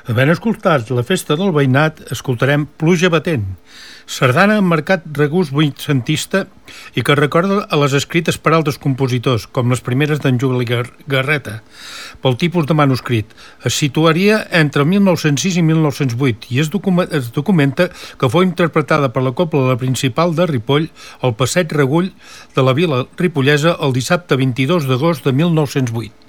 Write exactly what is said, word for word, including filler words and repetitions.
Havent escoltat la festa del veïnat, escoltarem Pluja batent, sardana amb marcat regust vuitcentista i que recorda a les escrites per altres compositors, com les primeres d'en Juli Garreta. Pel tipus de manuscrit, es situaria entre mil nou-cents sis i mil nou-cents vuit i es, docu es documenta que fou interpretada per la Cobla la Principal de Ripoll al Passeig Regull de la Vila Ripollesa el dissabte vint-i-dos d'agost de mil nou-cents vuit.